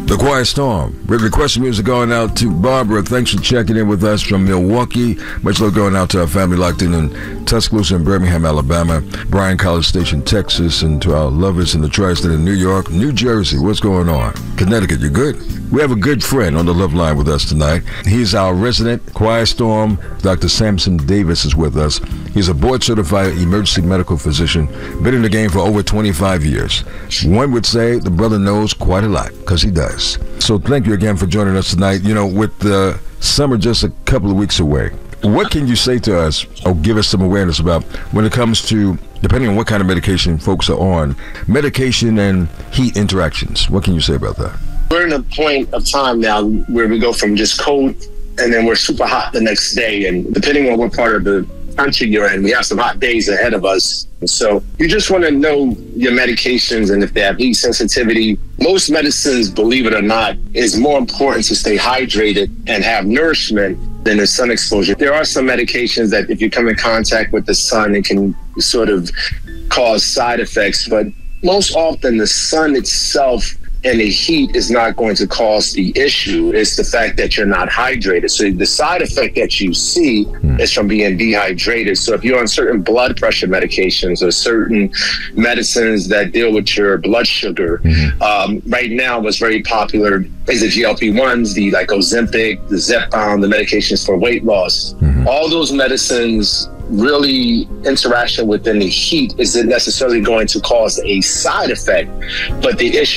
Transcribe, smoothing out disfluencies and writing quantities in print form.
The Quiet Storm. With requested music going out to Barbara. Thanks for checking in with us from Milwaukee. Much love going out to our family locked in Tuscaloosa and Birmingham, Alabama, Bryan College Station, Texas, and to our lovers in the tri-state of New York, New Jersey. What's going on? Connecticut, you good? We have a good friend on the love line with us tonight. He's our resident Quiet Storm. Dr. Samson Davis is with us. He's a board-certified emergency medical physician, been in the game for over 25 years. One would say the brother knows quite a lot, because he does. So thank you again for joining us tonight. You know, with the summer just a couple of weeks away, what can you say to us or give us some awareness about when it comes to, depending on what kind of medication folks are on, medication and heat interactions? What can you say about that? We're in a point of time now where we go from just cold and then we're super hot the next day. And depending on what part of the country you're in, we have some hot days ahead of us. So you just want to know your medications and if they have heat sensitivity. Most medicines, believe it or not, is more important to stay hydrated and have nourishment than the sun exposure. There are some medications that if you come in contact with the sun, it can sort of cause side effects. But most often the sun itself and the heat is not going to cause the issue. It's the fact that you're not hydrated. So the side effect that you see is from being dehydrated. So if you're on certain blood pressure medications or certain medicines that deal with your blood sugar, right now what's very popular is the GLP-1s, the like Ozempic, the Zepbound, the medications for weight loss. All those medicines, really interaction within the heat isn't necessarily going to cause a side effect, but the issue